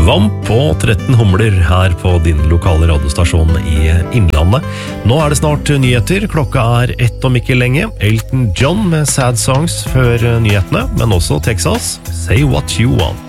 Vamp og 13 humler her på din lokale radiostasjon i Innlandet. Nå det snart nyheter, klokka 1 om ikke lenge. Elton John med Sad Songs før nyhetene, men også Texas, Say What You Want.